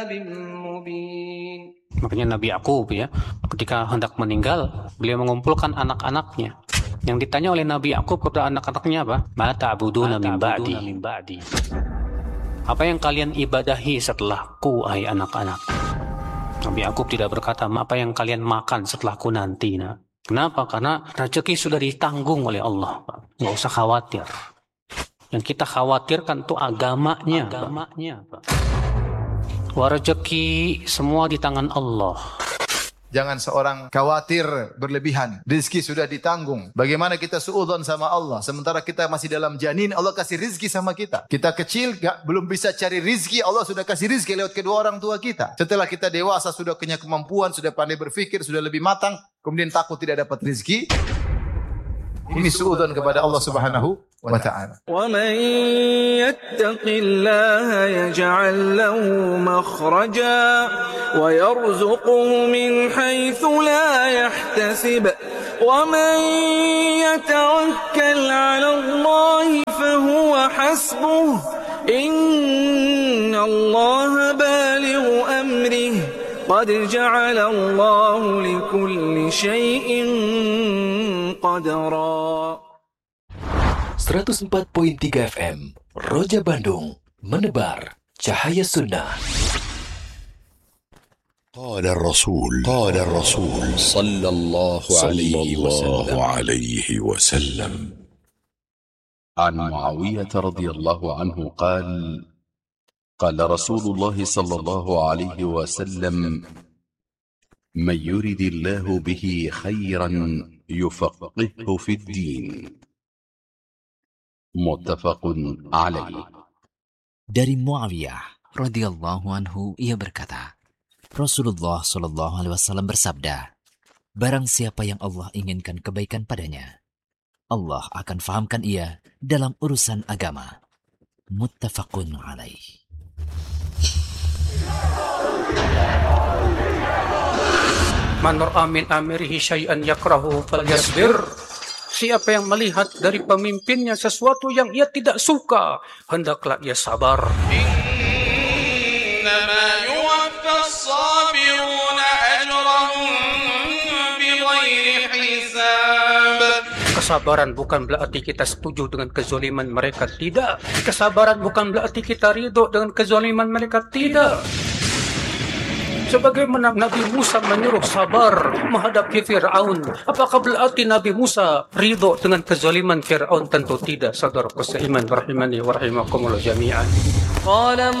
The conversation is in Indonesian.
Makanya Nabi Yakub ya, ketika hendak meninggal, beliau mengumpulkan anak-anaknya. Yang ditanya oleh Nabi Yakub kepada anak-anaknya apa? Ma ta'buduna min ba'di. Apa yang kalian ibadahi setelahku, hai anak-anak? Nabi Yakub tidak berkata, apa yang kalian makan setelahku nanti. Nah. Kenapa? Karena rezeki sudah ditanggung oleh Allah. Nggak usah khawatir. Yang kita khawatirkan itu agamanya. Rezeki semua di tangan Allah. Jangan seorang khawatir berlebihan. Rizki sudah ditanggung. Bagaimana kita suudzon sama Allah sementara kita masih dalam janin, Allah kasih rizki sama kita. Kita kecil belum bisa cari rizki, Allah sudah kasih rizki lewat kedua orang tua kita. Setelah kita dewasa, sudah punya kemampuan, sudah pandai berfikir, sudah lebih matang, kemudian takut tidak dapat rizki. Ini suudzon kepada Allah Subhanahu wa ta'ala. وَمَن يَتَّقِ اللَّهَ يَجْعَل لَّهُ مَخْرَجًا وَيَرْزُقْهُ مِنْ حَيْثُ لَا يَحْتَسِبُ وَمَن يَتَوَكَّلْ عَلَى اللَّهِ فَهُوَ حَسْبُهُ إِنَّ اللَّهَ بَالِغُ أَمْرِهِ قَدْ جَعَلَ اللَّهُ لِكُلِّ شَيْءٍ قَدْرًا. 104.3 FM Roja Bandung, menebar cahaya sunnah. قال الرسول صلى الله عليه وسلم عن معاوية رضي الله عنه قال قال رسول الله صلى الله عليه وسلم من يرد الله به خيرا يفقهه في الدين متفق عليه. Dari Muawiyah radhiyallahu anhu ia berkata, Rasulullah Shallallahu alaihi wasallam bersabda, barang siapa yang Allah inginkan kebaikan padanya, Allah akan fahamkan ia dalam urusan agama. Muttafaqun alaih. Man ra'a min amirihi syai'an yakrahu falyasbir. Siapa yang melihat dari pemimpinnya sesuatu yang ia tidak suka, hendaklah ia sabar. Innama yuwaffa as-sabiruna ajrahum bighairi hisab. Kesabaran bukan berarti kita setuju dengan kezaliman mereka, tidak. Kesabaran bukan berarti kita ridho dengan kezaliman mereka, tidak. Sebagaimana Nabi Musa menyuruh sabar menghadapi Fir'aun, apakah berarti Nabi Musa ridho dengan kezaliman Fir'aun? Tentu tidak. Saudaraku seiman rahimani wa rahimakumullah jami'an. قال